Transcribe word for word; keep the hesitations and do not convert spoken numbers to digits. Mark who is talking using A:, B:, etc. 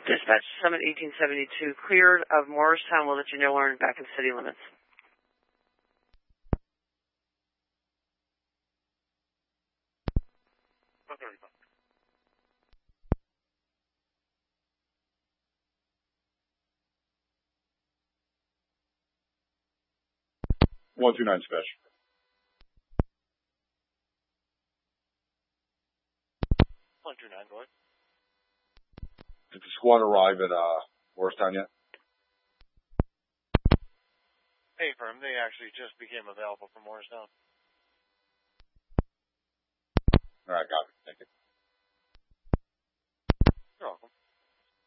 A: Dispatch Summit eighteen seventy-two, cleared of Morristown. We'll let you know we're back in city limits.
B: one two nine Dispatch.
C: one two nine, go ahead.
B: Did the squad arrive at uh, Morristown yet?
C: Hey, firm, they actually just became available for Morristown.
B: All right, got it. Thank you.